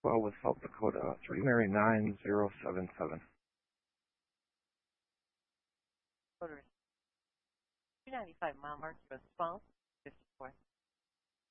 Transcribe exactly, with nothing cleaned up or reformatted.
twelve with South Dakota, three Mary nine zero seven seven. two ninety-five mile mark, twelve fifty-four.